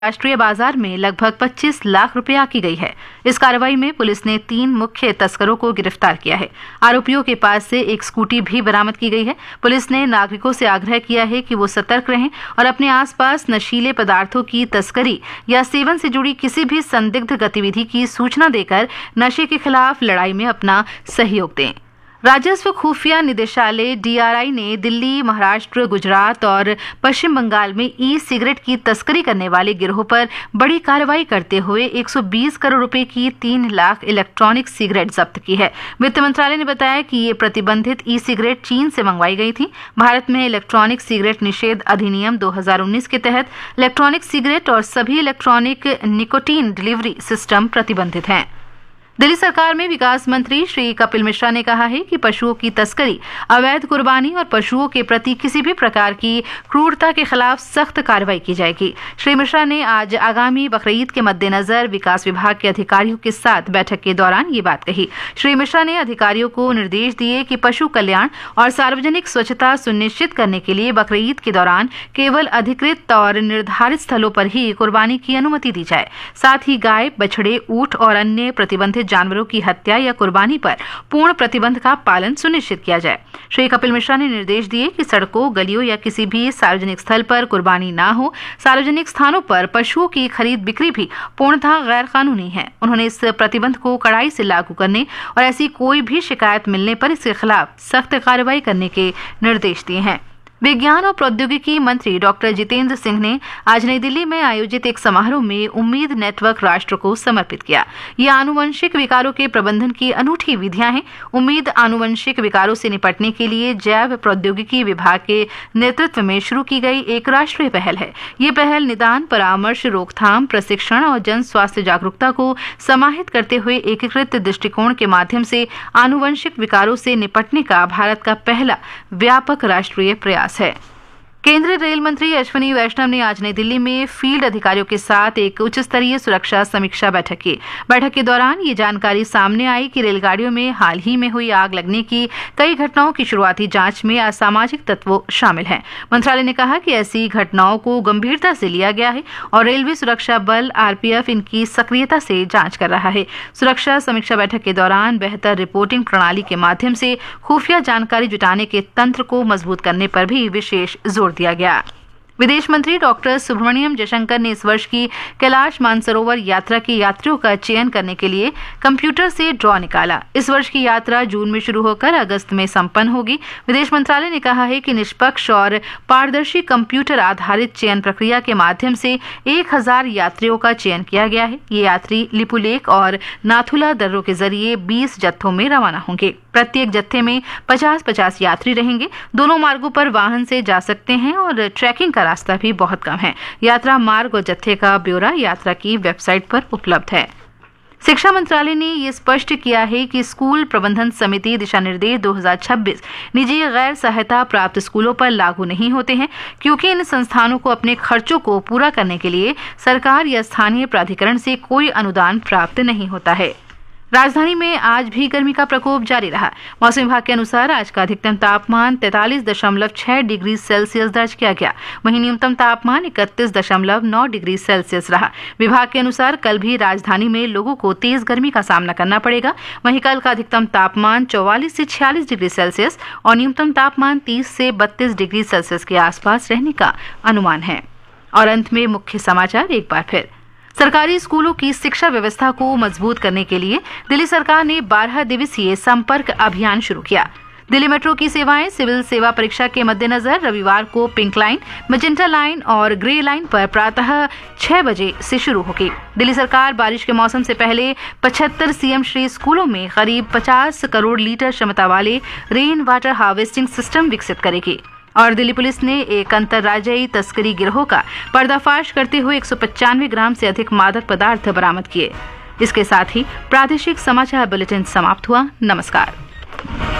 राष्ट्रीय बाजार में लगभग 25 लाख रुपया की गई है। इस कार्रवाई में पुलिस ने 3 मुख्य तस्करों को गिरफ्तार किया है। आरोपियों के पास से एक स्कूटी भी बरामद की गई है। पुलिस ने नागरिकों से आग्रह किया है कि वो सतर्क रहें और अपने आसपास नशीले पदार्थों की तस्करी या सेवन से जुड़ी किसी भी संदिग्ध गतिविधि की सूचना देकर नशे के खिलाफ लड़ाई में अपना सहयोग दें। राजस्व खुफिया निदेशालय DRI ने दिल्ली, महाराष्ट्र, गुजरात और पश्चिम बंगाल में ई-सिगरेट की तस्करी करने वाले गिरोह पर बड़ी कार्रवाई करते हुए 120 करोड़ रुपए की 3 लाख इलेक्ट्रॉनिक सिगरेट जब्त की है। वित्त मंत्रालय ने बताया कि ये प्रतिबंधित ई-सिगरेट चीन से मंगवाई गई थी। भारत में इलेक्ट्रॉनिक सिगरेट निषेध अधिनियम 2019 के तहत इलेक्ट्रॉनिक सिगरेट और सभी इलेक्ट्रॉनिक निकोटीन डिलीवरी सिस्टम प्रतिबंधित हैं। दिल्ली सरकार में विकास मंत्री श्री कपिल मिश्रा ने कहा है कि पशुओं की तस्करी, अवैध कुर्बानी और पशुओं के प्रति किसी भी प्रकार की क्रूरता के खिलाफ सख्त कार्रवाई की जाएगी। श्री मिश्रा ने आज आगामी बकरीद के मद्देनजर विकास विभाग के अधिकारियों के साथ बैठक के दौरान ये बात कही। श्री मिश्रा ने अधिकारियों को निर्देश दिए कि पशु कल्याण और सार्वजनिक स्वच्छता सुनिश्चित करने के लिए बकरीद के दौरान केवल अधिकृत और निर्धारित स्थलों पर ही कुर्बानी की अनुमति दी जाए। साथ ही गाय, बछड़े, ऊंट और अन्य प्रतिबंधित जानवरों की हत्या या कुर्बानी पर पूर्ण प्रतिबंध का पालन सुनिश्चित किया जाए। श्री कपिल मिश्रा ने निर्देश दिए कि सड़कों, गलियों या किसी भी सार्वजनिक स्थल पर कुर्बानी न हो। सार्वजनिक स्थानों पर पशुओं की खरीद बिक्री भी पूर्णतः गैर कानूनी है। उन्होंने इस प्रतिबंध को कड़ाई से लागू करने और ऐसी कोई भी शिकायत मिलने पर इसके खिलाफ सख्त कार्रवाई करने के निर्देश दिए हैं। विज्ञान और प्रौद्योगिकी मंत्री डॉक्टर जितेंद्र सिंह ने आज नई दिल्ली में आयोजित एक समारोह में उम्मीद नेटवर्क राष्ट्र को समर्पित किया। ये आनुवंशिक विकारों के प्रबंधन की अनूठी विधियां हैं। उम्मीद आनुवंशिक विकारों से निपटने के लिए जैव प्रौद्योगिकी विभाग के नेतृत्व में शुरू की गई एक राष्ट्रीय पहल है। ये पहल निदान, परामर्श, रोकथाम, प्रशिक्षण और जन स्वास्थ्य जागरूकता को समाहित करते हुए एकीकृत दृष्टिकोण के माध्यम से आनुवंशिक विकारों से निपटने का भारत का पहला व्यापक राष्ट्रीय प्रयास है। केंद्रीय रेल मंत्री अश्विनी वैष्णव ने आज नई दिल्ली में फील्ड अधिकारियों के साथ एक उच्च स्तरीय सुरक्षा समीक्षा बैठक की। बैठक के दौरान ये जानकारी सामने आई कि रेलगाड़ियों में हाल ही में हुई आग लगने की कई घटनाओं की शुरुआती जांच में असामाजिक तत्व शामिल हैं। मंत्रालय ने कहा कि ऐसी घटनाओं को गंभीरता से लिया गया है और रेलवे सुरक्षा बल RPF इनकी सक्रियता से जांच कर रहा है। सुरक्षा समीक्षा बैठक के दौरान बेहतर रिपोर्टिंग प्रणाली के माध्यम से खुफिया जानकारी जुटाने के तंत्र को मजबूत करने पर भी विशेष जोर दिया गया। विदेश मंत्री डॉक्टर सुब्रमण्यम जयशंकर ने इस वर्ष की कैलाश मानसरोवर यात्रा के यात्रियों का चयन करने के लिए कंप्यूटर से ड्रॉ निकाला। इस वर्ष की यात्रा जून में शुरू होकर अगस्त में संपन्न होगी। विदेश मंत्रालय ने कहा है कि निष्पक्ष और पारदर्शी कंप्यूटर आधारित चयन प्रक्रिया के माध्यम से 1000 यात्रियों का चयन किया गया है। ये यात्री लिपुलेख और नाथुला दर्रों के जरिए 20 जत्थों में रवाना होंगे। प्रत्येक जत्थे में 50-50 यात्री रहेंगे। दोनों मार्गों पर वाहन से जा सकते हैं और ट्रैकिंग का रास्ता भी बहुत कम है। यात्रा मार्ग और जत्थे का ब्यौरा यात्रा की वेबसाइट पर उपलब्ध है। शिक्षा मंत्रालय ने ये स्पष्ट किया है कि स्कूल प्रबंधन समिति दिशा निर्देश 2026 निजी गैर सहायता प्राप्त स्कूलों पर लागू नहीं होते हैं, क्योंकि इन संस्थानों को अपने खर्चों को पूरा करने के लिए सरकार या स्थानीय प्राधिकरण से कोई अनुदान प्राप्त नहीं होता है। राजधानी में आज भी गर्मी का प्रकोप जारी रहा। मौसम विभाग के अनुसार आज का अधिकतम तापमान 43.6 डिग्री सेल्सियस दर्ज किया गया। वहीं न्यूनतम तापमान 31.9 डिग्री सेल्सियस रहा। विभाग के अनुसार कल भी राजधानी में लोगों को तेज गर्मी का सामना करना पड़ेगा। वहीं कल का अधिकतम तापमान 44 से 46 डिग्री सेल्सियस और न्यूनतम तापमान 30 से 32 डिग्री सेल्सियस के आसपास रहने का अनुमान है। और अंत में मुख्य समाचार एक बार फिर। सरकारी स्कूलों की शिक्षा व्यवस्था को मजबूत करने के लिए दिल्ली सरकार ने 12 दिवसीय संपर्क अभियान शुरू किया। दिल्ली मेट्रो की सेवाएं सिविल सेवा परीक्षा के मद्देनजर रविवार को पिंक लाइन, मैजेंटा लाइन और ग्रे लाइन पर प्रातः 6 बजे से शुरू होगी। दिल्ली सरकार बारिश के मौसम से पहले 75 CM श्री स्कूलों में करीब 50 करोड़ लीटर क्षमता वाले रेन वाटर हार्वेस्टिंग सिस्टम विकसित करेगी। और दिल्ली पुलिस ने एक अंतर्राज्यीय तस्करी गिरोह का पर्दाफाश करते हुए 195 ग्राम से अधिक मादक पदार्थ बरामद किए। इसके साथ ही प्रादेशिक समाचार बुलेटिन समाप्त हुआ। नमस्कार।